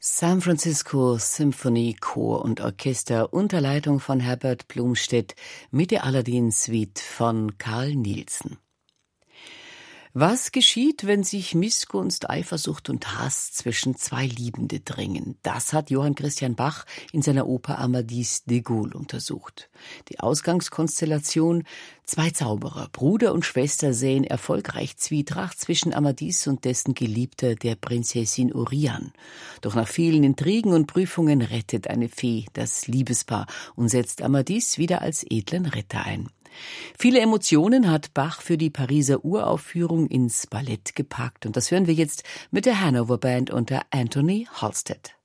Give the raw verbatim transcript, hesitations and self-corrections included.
San Francisco Symphony Chor und Orchester unter Leitung von Herbert Blomstedt mit der Aladdin-Suite von Carl Nielsen. Was geschieht, wenn sich Missgunst, Eifersucht und Hass zwischen zwei Liebende drängen? Das hat Johann Christian Bach in seiner Oper Amadis de Gaulle untersucht. Die Ausgangskonstellation: zwei Zauberer, Bruder und Schwester, säen erfolgreich Zwietracht zwischen Amadis und dessen Geliebter, der Prinzessin Oriane. Doch nach vielen Intrigen und Prüfungen rettet eine Fee das Liebespaar und setzt Amadis wieder als edlen Retter ein. Viele Emotionen hat Bach für die Pariser Uraufführung ins Ballett gepackt, und das hören wir jetzt mit der Hanover Band unter Anthony Halstead.